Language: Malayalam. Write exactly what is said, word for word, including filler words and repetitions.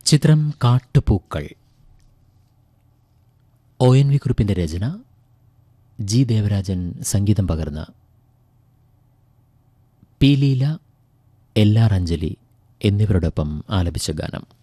ചിത്രം കാട്ടുപൂക്കൾ. ഒ എൻ വി കുറുപ്പിൻ്റെ രചന, ജി ദേവരാജൻ സംഗീതം പകർന്ന, P Leela, L R Anjali എന്നിവരോടൊപ്പം ആലപിച്ച ഗാനം.